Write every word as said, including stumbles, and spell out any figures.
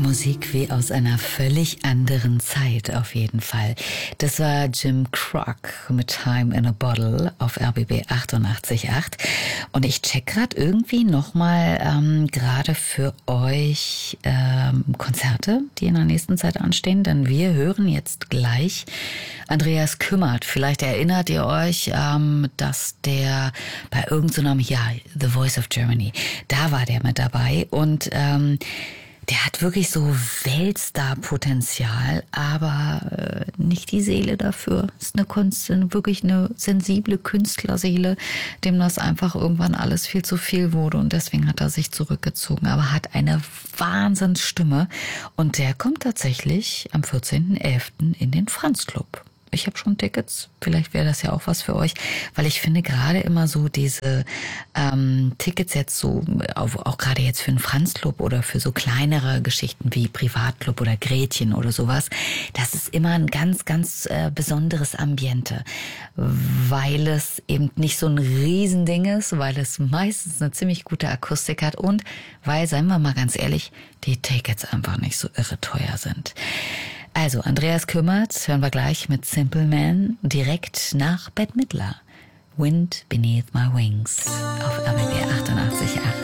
Musik wie aus einer völlig anderen Zeit auf jeden Fall. Das war Jim Crock mit Time in a Bottle auf R B B achtundachtzig Komma acht. Und ich check gerade irgendwie nochmal ähm, gerade für euch ähm, Konzerte, die in der nächsten Zeit anstehen. Denn wir hören jetzt gleich Andreas Kümmert. Vielleicht erinnert ihr euch, ähm, dass der bei irgendeinem, ja, The Voice of Germany, da war der mit dabei. Und ähm, der hat wirklich so Weltstar-Potenzial, aber äh, nicht die Seele dafür. Ist eine Kunst, wirklich eine sensible Künstlerseele, dem das einfach irgendwann alles viel zu viel wurde und deswegen hat er sich zurückgezogen. Aber hat eine Wahnsinnsstimme und der kommt tatsächlich am vierzehnten elften in den Franz Club. Ich habe schon Tickets, vielleicht wäre das ja auch was für euch, weil ich finde gerade immer so diese ähm, Tickets jetzt so, auch, auch gerade jetzt für einen Franz-Club oder für so kleinere Geschichten wie Privatclub oder Gretchen oder sowas, das ist immer ein ganz, ganz äh, besonderes Ambiente, weil es eben nicht so ein Riesending ist, weil es meistens eine ziemlich gute Akustik hat und weil, seien wir mal ganz ehrlich, die Tickets einfach nicht so irre teuer sind. Also, Andreas Kümmert hören wir gleich mit Simple Man direkt nach Bette Midler. Wind Beneath My Wings auf R B B achtundachtzig Komma acht.